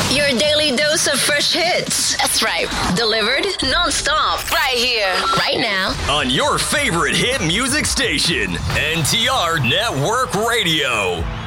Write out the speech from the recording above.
Your daily dose of fresh hits. That's right. Delivered non-stop. Right here. Right now. On your favorite hit music station, NTR Network Radio.